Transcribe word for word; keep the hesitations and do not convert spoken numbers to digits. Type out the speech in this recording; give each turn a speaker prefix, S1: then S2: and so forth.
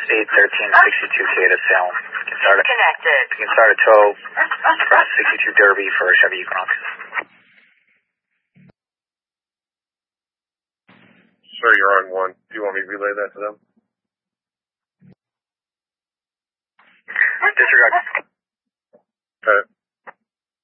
S1: eight thirteen sixty-two K to Salem. You can start a,
S2: Connected.
S1: you can start a tow from sixty-two Derby for a Chevy Equinox.
S3: Sir, you're on one. Do you want me to relay that to them?
S1: Disregard.
S3: Okay.